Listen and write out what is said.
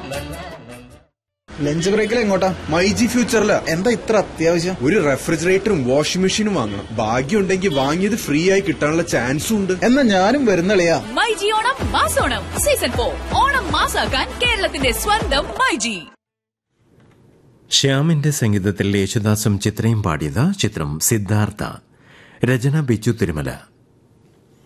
Lunch ബ്രേക്കിൽ എങ്ങോട്ടാ? മൈജി ഫ്യൂച്ചറില. എന്താ ഇത്ര അത്യാവശ്യം? ഒരു റെഫ്രിജറേറ്ററും വാഷിംഗ് മെഷീനും വാങ്ങണം. ഭാഗ്യം ഉണ്ടെങ്കിൽ വാങ്ങിയത് ഫ്രീ ആയി കിട്ടാനുള്ള ചാൻസും ഉണ്ട്. എന്നാ ഞാനും വരുന്നളിയാ. മൈജി ഓണം മാസോണം സീസൺ 4 ഓണം മാസാക്കാൻ കേരളത്തിന്റെ സ്വന്തം മൈജി. ശ്യാമിന്റെ സംഗീതത്തിൽ യേശുദാസും ചിത്രയും പാടിയത് ചിത്രം സിദ്ധാർത്ഥ. രചന ബിച്ചു തിരുമല.